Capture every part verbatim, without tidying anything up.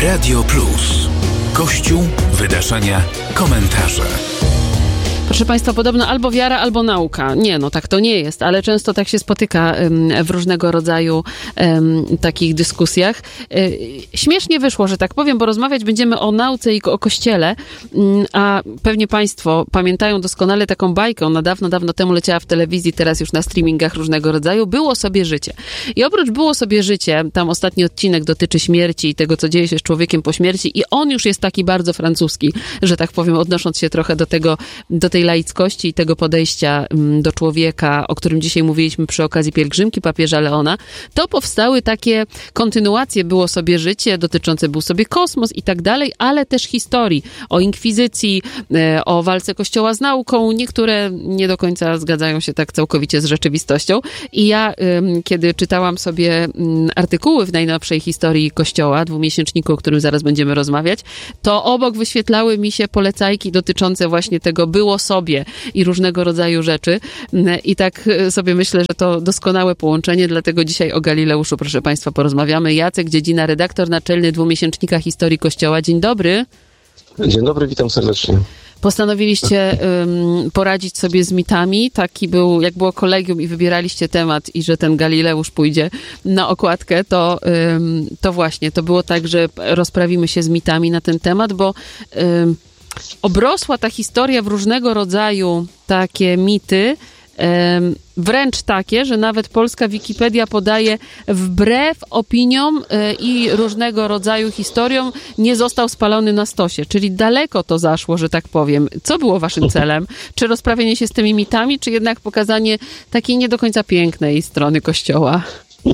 Radio Plus. Kościół, wydarzenia, komentarze. Proszę Państwa, podobno albo wiara, albo nauka. Nie, no tak to nie jest, ale często tak się spotyka w różnego rodzaju um, takich dyskusjach. Śmiesznie wyszło, że tak powiem, bo rozmawiać będziemy o nauce i o Kościele, a pewnie Państwo pamiętają doskonale taką bajkę, ona dawno, dawno temu leciała w telewizji, teraz już na streamingach różnego rodzaju. Było sobie życie. I oprócz Było sobie życie, tam ostatni odcinek dotyczy śmierci i tego, co dzieje się z człowiekiem po śmierci i on już jest taki bardzo francuski, że tak powiem, odnosząc się trochę do tego, do tej laickości i tego podejścia do człowieka, o którym dzisiaj mówiliśmy przy okazji pielgrzymki papieża Leona, to powstały takie kontynuacje Było sobie życie, dotyczące Był sobie kosmos i tak dalej, ale też historii o inkwizycji, o walce Kościoła z nauką. Niektóre nie do końca zgadzają się tak całkowicie z rzeczywistością. I ja, kiedy czytałam sobie artykuły w najnowszej historii Kościoła, dwumiesięczniku, o którym zaraz będziemy rozmawiać, to obok wyświetlały mi się polecajki dotyczące właśnie tego Było sobie i różnego rodzaju rzeczy. I tak sobie myślę, że to doskonałe połączenie, dlatego dzisiaj o Galileuszu, proszę Państwa, porozmawiamy. Jacek Dziedzina, redaktor naczelny dwumiesięcznika historii Kościoła. Dzień dobry. Dzień dobry, witam serdecznie. Postanowiliście um, poradzić sobie z mitami. Taki był, jak było kolegium i wybieraliście temat i że ten Galileusz pójdzie na okładkę, to, um, to właśnie, to było tak, że rozprawimy się z mitami na ten temat, bo um, obrosła ta historia w różnego rodzaju takie mity, um, wręcz takie, że nawet polska Wikipedia podaje wbrew opiniom y, i różnego rodzaju historiom nie został spalony na stosie, czyli daleko to zaszło, że tak powiem. Co było waszym celem? Czy rozprawienie się z tymi mitami, czy jednak pokazanie takiej nie do końca pięknej strony Kościoła?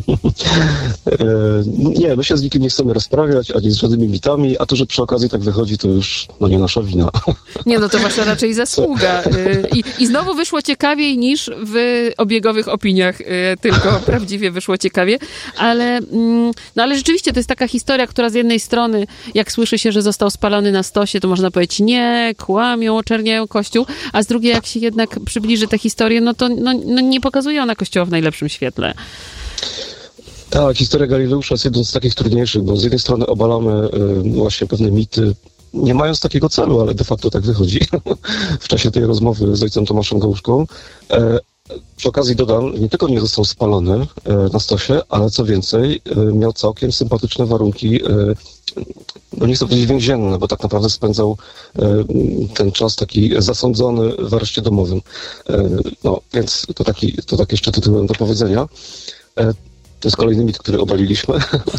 Nie, my się z nikim nie chcemy rozprawiać, ani z żadnymi mitami, a to, że przy okazji tak wychodzi, to już no nie nasza wina. Nie, no to wasza raczej zasługa. I, i znowu wyszło ciekawiej niż w obiegowych opiniach, tylko prawdziwie wyszło ciekawie, ale, no ale rzeczywiście to jest taka historia, która z jednej strony, jak słyszy się, że został spalony na stosie, to można powiedzieć nie, kłamią, oczerniają Kościół, a z drugiej, jak się jednak przybliży tę historię, no to no, no nie pokazuje ona Kościoła w najlepszym świetle. Tak, historia Galileusza jest jedną z takich trudniejszych, bo z jednej strony obalamy y, właśnie pewne mity, nie mając takiego celu, ale de facto tak wychodzi w czasie tej rozmowy z ojcem Tomaszem Gałuszką. E, przy okazji dodam, nie tylko nie został spalony e, na stosie, ale co więcej, e, miał całkiem sympatyczne warunki, e, no nie chcę powiedzieć więzienne, bo tak naprawdę spędzał e, ten czas taki zasądzony w areszcie domowym. E, no, więc to, taki, to tak jeszcze tytułem do powiedzenia. E, To jest kolejny mit, który obaliliśmy.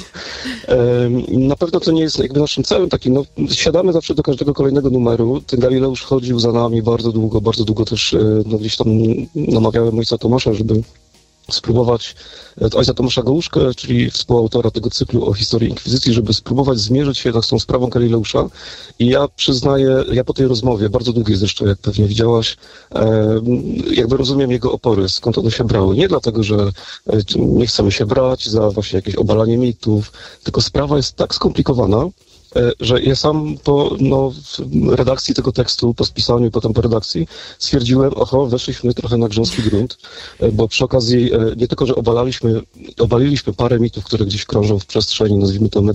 Na pewno to nie jest jakby naszym celem takim, no siadamy zawsze do każdego kolejnego numeru. Ten Galileusz chodził za nami bardzo długo, bardzo długo też no, gdzieś tam namawiałem ojca Tomasza, żeby spróbować, ojca Tomasza Gałuszkę, czyli współautora tego cyklu o historii inkwizycji, żeby spróbować zmierzyć się z tą sprawą Galileusza. I ja przyznaję, ja po tej rozmowie, bardzo długiej zresztą, jak pewnie widziałaś, jakby rozumiem jego opory, skąd one się brały. Nie dlatego, że nie chcemy się brać za właśnie jakieś obalanie mitów, tylko sprawa jest tak skomplikowana, że ja sam po no, redakcji tego tekstu, po spisaniu i potem po redakcji stwierdziłem, oho, weszliśmy trochę na grząski grunt, bo przy okazji nie tylko, że obalaliśmy, obaliliśmy parę mitów, które gdzieś krążą w przestrzeni, nazwijmy to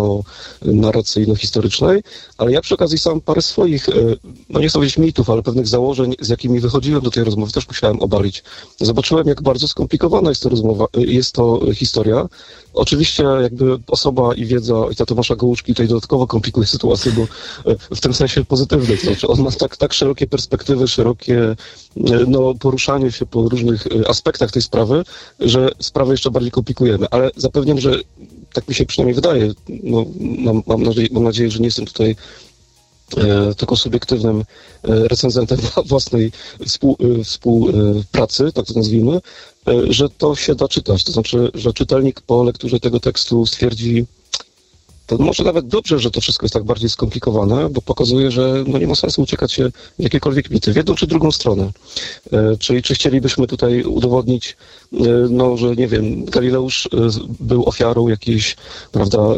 medialno-narracyjno-historycznej, ale ja przy okazji sam parę swoich, no nie chcę powiedzieć mitów, ale pewnych założeń, z jakimi wychodziłem do tej rozmowy, też musiałem obalić. Zobaczyłem, jak bardzo skomplikowana jest to rozmowa, jest to historia. Oczywiście jakby osoba i wiedza ojca Tomasza Gałuszki tutaj dodatkowo komplikuje sytuację, bo w tym sensie pozytywnym, to znaczy on ma tak, tak szerokie perspektywy, szerokie no, poruszanie się po różnych aspektach tej sprawy, że sprawę jeszcze bardziej komplikujemy, ale zapewniam, że tak mi się przynajmniej wydaje, no, mam, mam, nadzieję, mam nadzieję, że nie jestem tutaj E, tylko subiektywnym e, recenzentem własnej współ, e, współpracy, tak to nazwijmy, e, że to się da czytać. To znaczy, że czytelnik po lekturze tego tekstu stwierdzi, to może nawet dobrze, że to wszystko jest tak bardziej skomplikowane, bo pokazuje, że no nie ma sensu uciekać się w jakiekolwiek mity, w jedną czy drugą stronę. E, czyli czy chcielibyśmy tutaj udowodnić, e, no, że nie wiem, Galileusz e, był ofiarą jakiejś, prawda, e,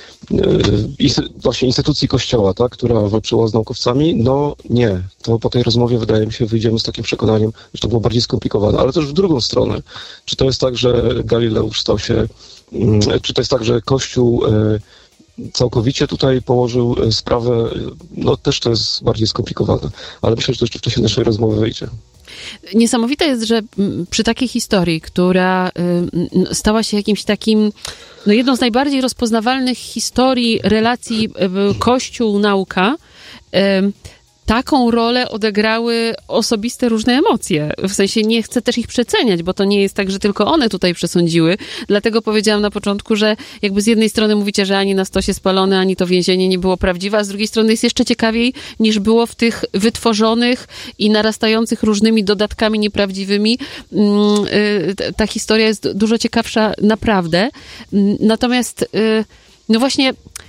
e, właśnie instytucji Kościoła, tak, która walczyła z naukowcami? No nie. To po tej rozmowie, wydaje mi się, wyjdziemy z takim przekonaniem, że to było bardziej skomplikowane, ale też w drugą stronę. Czy to jest tak, że Galileusz stał się, czy to jest tak, że Kościół e, całkowicie tutaj położył sprawę, no też to jest bardziej skomplikowane, ale myślę, że to jeszcze w czasie naszej rozmowy wyjdzie. Niesamowite jest, że przy takiej historii, która stała się jakimś takim, no jedną z najbardziej rozpoznawalnych historii relacji Kościół-nauka, taką rolę odegrały osobiste różne emocje. W sensie nie chcę też ich przeceniać, bo to nie jest tak, że tylko one tutaj przesądziły. Dlatego powiedziałam na początku, że jakby z jednej strony mówicie, że ani na stosie spalone, ani to więzienie nie było prawdziwe, a z drugiej strony jest jeszcze ciekawiej, niż było w tych wytworzonych i narastających różnymi dodatkami nieprawdziwymi. Ta historia jest dużo ciekawsza naprawdę. Natomiast no właśnie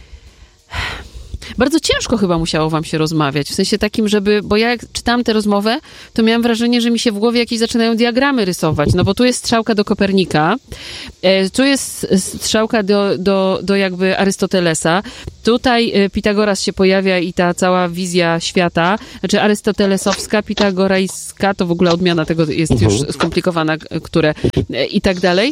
bardzo ciężko chyba musiało wam się rozmawiać, w sensie takim, żeby, bo ja jak czytałam tę rozmowę, to miałam wrażenie, że mi się w głowie jakieś zaczynają diagramy rysować, no bo tu jest strzałka do Kopernika, tu jest strzałka do, do, do jakby Arystotelesa, tutaj Pitagoras się pojawia i ta cała wizja świata, znaczy arystotelesowska, pitagorejska, to w ogóle odmiana tego jest uh-huh. już skomplikowana, które i tak dalej.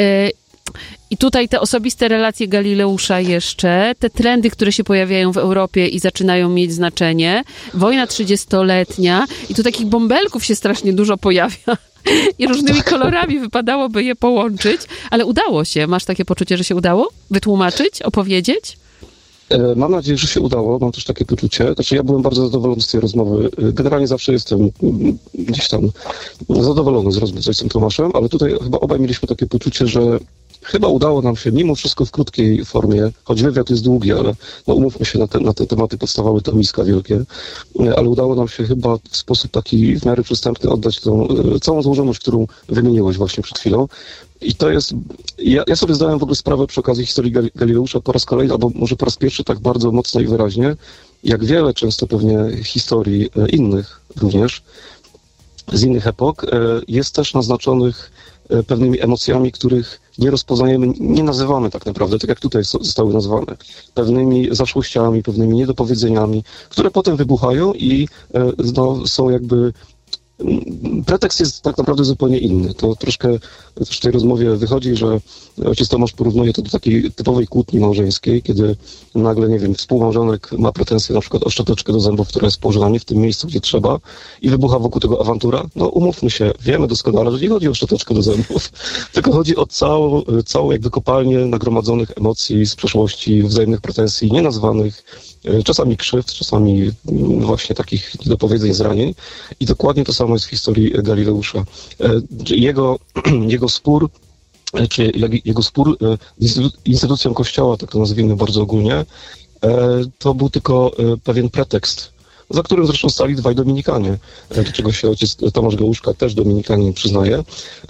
I tutaj te osobiste relacje Galileusza jeszcze, te trendy, które się pojawiają w Europie i zaczynają mieć znaczenie, wojna trzydziestoletnia i tu takich bąbelków się strasznie dużo pojawia i różnymi kolorami wypadałoby je połączyć, ale udało się. Masz takie poczucie, że się udało wytłumaczyć, opowiedzieć? Mam nadzieję, że się udało, mam też takie poczucie. Znaczy ja byłem bardzo zadowolony z tej rozmowy. Generalnie zawsze jestem gdzieś tam zadowolony z rozmowy z ojcem Tomaszem, ale tutaj chyba obaj mieliśmy takie poczucie, że chyba udało nam się, mimo wszystko w krótkiej formie, choć wywiad jest długi, ale no umówmy się na te, na te tematy podstawowe, to miska wielkie, ale udało nam się chyba w sposób taki w miarę przystępny oddać tą całą złożoność, którą wymieniłeś właśnie przed chwilą. I to jest, ja, ja sobie zdałem w ogóle sprawę przy okazji historii Galileusza po raz kolejny, albo może po raz pierwszy tak bardzo mocno i wyraźnie, jak wiele często pewnie historii innych również, z innych epok, jest też naznaczonych pewnymi emocjami, których nie rozpoznajemy, nie nazywamy tak naprawdę, tak jak tutaj zostały nazwane, pewnymi zaszłościami, pewnymi niedopowiedzeniami, które potem wybuchają i no, są jakby... Pretekst jest tak naprawdę zupełnie inny. To troszkę też w tej rozmowie wychodzi, że ojciec Tomasz porównuje to do takiej typowej kłótni małżeńskiej, kiedy nagle, nie wiem, współmałżonek ma pretensje na przykład o szczoteczkę do zębów, która jest położona nie w tym miejscu, gdzie trzeba i wybucha wokół tego awantura. No umówmy się, wiemy doskonale, że nie chodzi o szczoteczkę do zębów, tylko chodzi o całą, całą jakby kopalnię nagromadzonych emocji z przeszłości, wzajemnych pretensji, nienazwanych, czasami krzywd, czasami właśnie takich dopowiedzeń, zranień. I dokładnie to samo jest w historii Galileusza. Jego, jego spór, czy jego spór z instytucją Kościoła, tak to nazwijmy bardzo ogólnie, to był tylko pewien pretekst, za którym zresztą stali dwaj Dominikanie, do czego się ojciec Tomasz Gałuszka, też Dominikanin, przyznaje.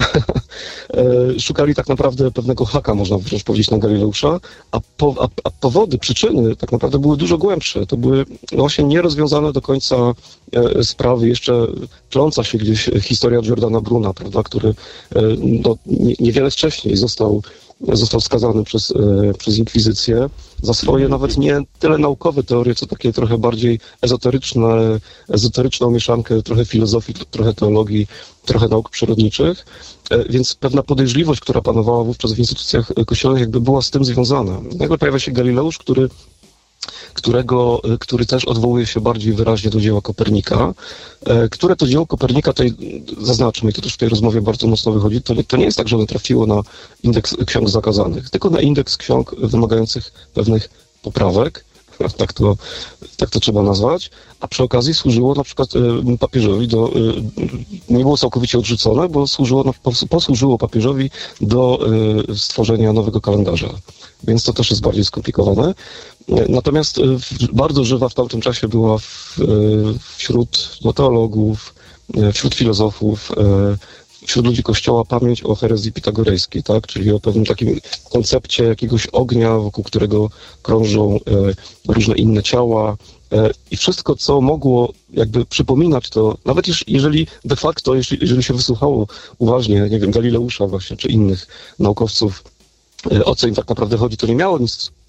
Szukali tak naprawdę pewnego haka, można wręcz powiedzieć, na Galileusza, a, po, a, a powody, przyczyny tak naprawdę były dużo głębsze. To były właśnie nierozwiązane do końca sprawy, jeszcze tląca się gdzieś historia Giordana Bruna, prawda, który no, niewiele wcześniej został został skazany przez, e, przez inkwizycję za swoje nawet nie tyle naukowe teorie, co takie trochę bardziej ezoteryczne, ezoteryczną mieszankę, trochę filozofii, trochę teologii, trochę nauk przyrodniczych, e, więc pewna podejrzliwość, która panowała wówczas w instytucjach kościelnych, jakby była z tym związana. Nagle pojawia się Galileusz, który którego, który też odwołuje się bardziej wyraźnie do dzieła Kopernika, które to dzieło Kopernika, tutaj zaznaczmy, i to też w tej rozmowie bardzo mocno wychodzi, to nie, to nie jest tak, że ono trafiło na indeks ksiąg zakazanych, tylko na indeks ksiąg wymagających pewnych poprawek, tak to, tak to trzeba nazwać, a przy okazji służyło na przykład papieżowi do, nie było całkowicie odrzucone, bo służyło, posłużyło papieżowi do stworzenia nowego kalendarza. Więc to też jest bardziej skomplikowane. Natomiast bardzo żywa w tamtym czasie była w, wśród no, teologów, wśród filozofów, wśród ludzi Kościoła pamięć o herezji pitagorejskiej, tak? Czyli o pewnym takim koncepcie jakiegoś ognia, wokół którego krążą różne inne ciała i wszystko, co mogło jakby przypominać to, nawet jeżeli de facto, jeżeli, jeżeli się wysłuchało uważnie, nie wiem, Galileusza właśnie, czy innych naukowców, o co im tak naprawdę chodzi, to nie miało nic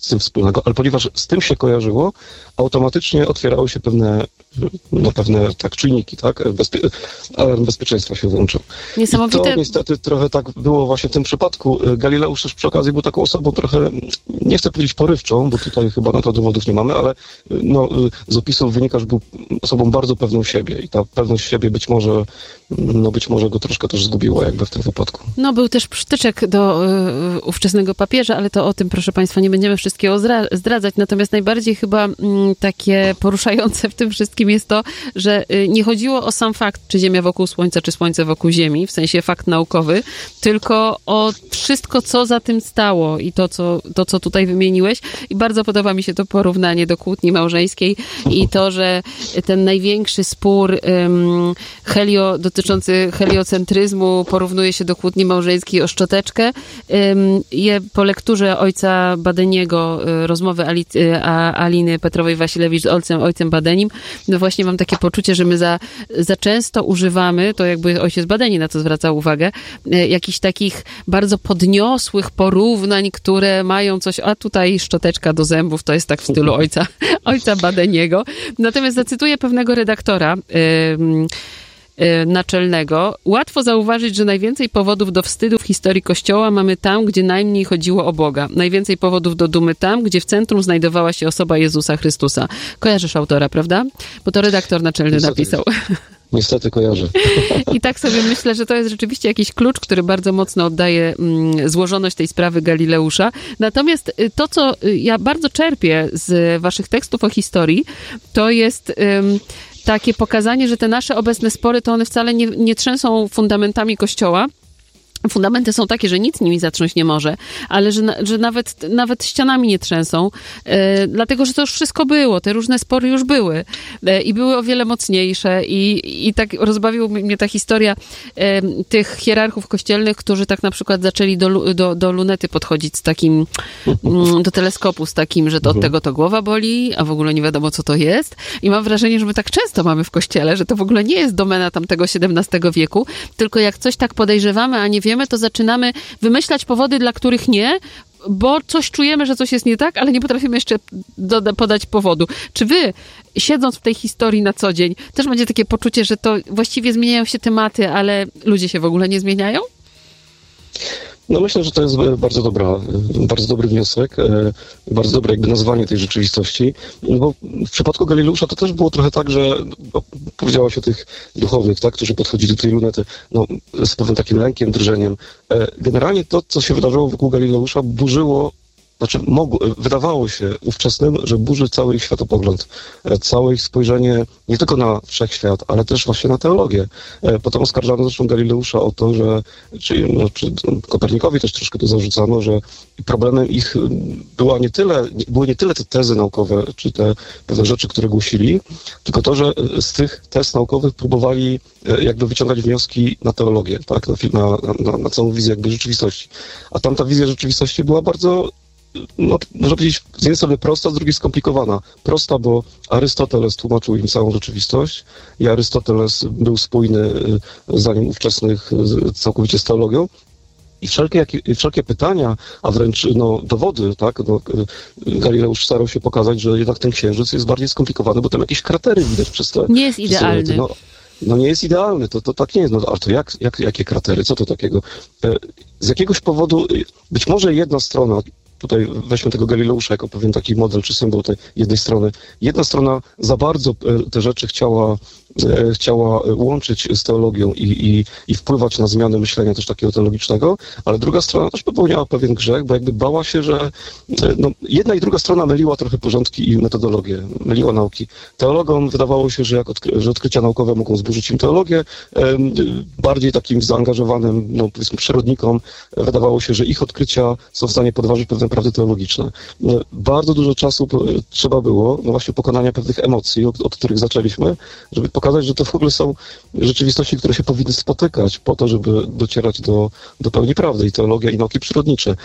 z tym wspólnego, ale ponieważ z tym się kojarzyło, automatycznie otwierały się pewne, no pewne tak czynniki, tak? Bezpie- alarm bezpieczeństwa się włączył. Niesamowite. I to niestety trochę tak było właśnie w tym przypadku. Galileusz też przy okazji był taką osobą trochę, nie chcę powiedzieć porywczą, bo tutaj chyba na to dowodów nie mamy, ale no, z opisów wynika, że był osobą bardzo pewną siebie i ta pewność siebie być może, no być może go troszkę też zgubiła jakby w tym wypadku. No był też przytyczek do y, ówczesnego papieża, ale to o tym, proszę Państwa, nie będziemy wszystkiego zdra- zdradzać. Natomiast najbardziej chyba mm, takie poruszające w tym wszystkim jest to, że y, nie chodziło o sam fakt, czy Ziemia wokół Słońca, czy Słońce wokół Ziemi, w sensie fakt naukowy, tylko o wszystko, co za tym stało i to, co, to, co tutaj wymieniłeś. I bardzo podoba mi się to porównanie do kłótni małżeńskiej i to, że ten największy spór um, helio, dotyczący heliocentryzmu porównuje się do kłótni małżeńskiej o szczoteczkę. Um, je, po lekturze ojca Badeniego, rozmowy Ali, a, Aliny Petrowej-Wasilewicz z ojcem, ojcem Badenim, no właśnie mam takie poczucie, że my za, za często używamy, to jakby ojciec Badeni na to zwracał uwagę, jakichś takich bardzo podniosłych porównań, które mają coś, a tutaj szczoteczka do zębów, to jest tak w stylu ojca, ojca Badeniego. Natomiast zacytuję pewnego redaktora yy, yy, naczelnego. Łatwo zauważyć, że najwięcej powodów do wstydu w historii Kościoła mamy tam, gdzie najmniej chodziło o Boga. Najwięcej powodów do dumy tam, gdzie w centrum znajdowała się osoba Jezusa Chrystusa. Kojarzysz autora, prawda? Bo to redaktor naczelny napisał. Niestety kojarzę. I tak sobie myślę, że to jest rzeczywiście jakiś klucz, który bardzo mocno oddaje mm, złożoność tej sprawy Galileusza. Natomiast to, co ja bardzo czerpię z waszych tekstów o historii, to jest ym, takie pokazanie, że te nasze obecne spory, to one wcale nie, nie trzęsą fundamentami Kościoła. Fundamenty są takie, że nic nimi zatrząść nie może, ale że, na, że nawet, nawet ścianami nie trzęsą, e, dlatego, że to już wszystko było, te różne spory już były e, i były o wiele mocniejsze i, i tak rozbawiła mnie ta historia e, tych hierarchów kościelnych, którzy tak na przykład zaczęli do, do, do lunety podchodzić z takim, mm, do teleskopu z takim, że to od tego to głowa boli, a w ogóle nie wiadomo, co to jest. I mam wrażenie, że my tak często mamy w kościele, że to w ogóle nie jest domena tamtego siedemnastego wieku, tylko jak coś tak podejrzewamy, a nie wiemy, to zaczynamy wymyślać powody, dla których nie, bo coś czujemy, że coś jest nie tak, ale nie potrafimy jeszcze doda- podać powodu. Czy wy, siedząc w tej historii na co dzień, też macie takie poczucie, że to właściwie zmieniają się tematy, ale ludzie się w ogóle nie zmieniają? No myślę, że to jest bardzo dobra, bardzo dobry wniosek, bardzo dobre jakby nazwanie tej rzeczywistości, bo w przypadku Galileusza to też było trochę tak, że no, powiedziałaś o tych duchowych, tak, którzy podchodzili do tej lunety, no, z pewnym takim lękiem, drżeniem. Generalnie to, co się wydarzyło wokół Galileusza, burzyło, znaczy mogło, wydawało się ówczesnym, że burzy cały ich światopogląd, całe ich spojrzenie nie tylko na wszechświat, ale też właśnie na teologię. Potem oskarżano zresztą Galileusza o to, że, czy, no, czy Kopernikowi też troszkę to zarzucano, że problemem ich była nie tyle, były nie tyle te tezy naukowe, czy te pewne rzeczy, które głosili, tylko to, że z tych tez naukowych próbowali jakby wyciągać wnioski na teologię, tak, na, na, na całą wizję jakby rzeczywistości. A tamta wizja rzeczywistości była bardzo, no, można powiedzieć, z jednej strony prosta, z drugiej skomplikowana. Prosta, bo Arystoteles tłumaczył im całą rzeczywistość i Arystoteles był spójny, zanim ówczesnych, całkowicie z teologią. I wszelkie, wszelkie pytania, a wręcz no, dowody, tak, no, Galileusz starał się pokazać, że jednak ten księżyc jest bardziej skomplikowany, bo tam jakieś kratery widać przez te... Nie jest idealny. No, no nie jest idealny, to, to tak nie jest. No, ale to jak, jak, jakie kratery, co to takiego? Z jakiegoś powodu, być może jedna strona, tutaj weźmy tego Galileusza jako pewien taki model czy symbol tej jednej strony. Jedna strona za bardzo te rzeczy chciała, chciała łączyć z teologią i, i, i wpływać na zmianę myślenia też takiego teologicznego, ale druga strona też popełniała pewien grzech, bo jakby bała się, że no, jedna i druga strona myliła trochę porządki i metodologię, myliła nauki. Teologom wydawało się, że, jak odkry, że odkrycia naukowe mogą zburzyć im teologię, bardziej takim zaangażowanym, no powiedzmy przyrodnikom wydawało się, że ich odkrycia są w stanie podważyć pewne prawdy teologiczne. Bardzo dużo czasu trzeba było, no właśnie pokonania pewnych emocji, od, od których zaczęliśmy, żeby pokazać, że to w ogóle są rzeczywistości, które się powinny spotykać po to, żeby docierać do, do pełni prawdy i teologia i nauki przyrodnicze.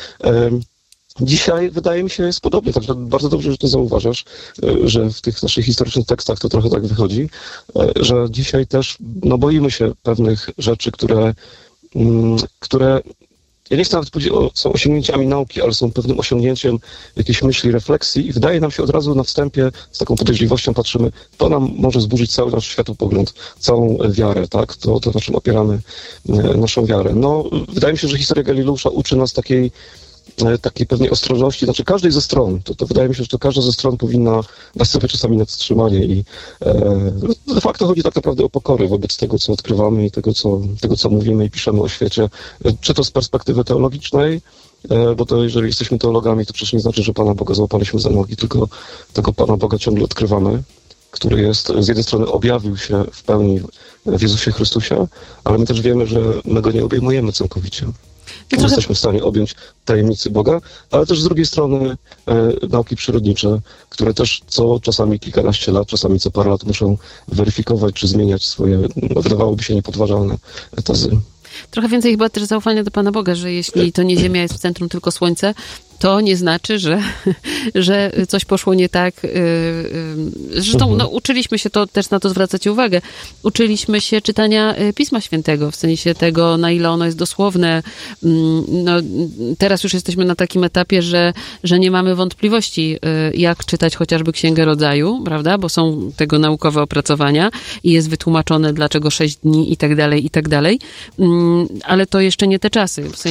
Dzisiaj wydaje mi się jest podobnie, także bardzo dobrze, że to zauważasz, że w tych naszych historycznych tekstach to trochę tak wychodzi, że dzisiaj też no, boimy się pewnych rzeczy, które, które ja nie chcę nawet powiedzieć, o, są osiągnięciami nauki, ale są pewnym osiągnięciem jakiejś myśli, refleksji i wydaje nam się od razu na wstępie, z taką podejrzliwością patrzymy, to nam może zburzyć cały nasz światopogląd, całą wiarę, tak? To, to na czym opieramy e, naszą wiarę. No, wydaje mi się, że historia Galileusza uczy nas takiej takiej pewnej ostrożności, znaczy każdej ze stron, to, to wydaje mi się, że to każda ze stron powinna dać sobie czasami na wstrzymanie i e, de facto chodzi tak naprawdę o pokorę wobec tego, co odkrywamy i tego co, tego, co mówimy i piszemy o świecie, czy to z perspektywy teologicznej, e, bo to jeżeli jesteśmy teologami, to przecież nie znaczy, że Pana Boga złapaliśmy za nogi, tylko tego Pana Boga ciągle odkrywamy, który jest, z jednej strony objawił się w pełni w Jezusie Chrystusie, ale my też wiemy, że my Go nie obejmujemy całkowicie. Nie trochę... jesteśmy w stanie objąć tajemnicy Boga, ale też z drugiej strony e, nauki przyrodnicze, które też co czasami kilkanaście lat, czasami co parę lat muszą weryfikować czy zmieniać swoje, no, wydawałoby się niepodważalne tezy. Trochę więcej chyba też zaufania do Pana Boga, że jeśli to nie Ziemia jest w centrum, tylko Słońce, to nie znaczy, że, że coś poszło nie tak. Zresztą no, uczyliśmy się, to też na to zwracacie uwagę, uczyliśmy się czytania Pisma Świętego, w sensie tego, na ile ono jest dosłowne. No, teraz już jesteśmy na takim etapie, że, że nie mamy wątpliwości, jak czytać chociażby Księgę Rodzaju, prawda, bo są tego naukowe opracowania i jest wytłumaczone, dlaczego sześć dni i tak dalej, i tak dalej. Ale to jeszcze nie te czasy. W sensie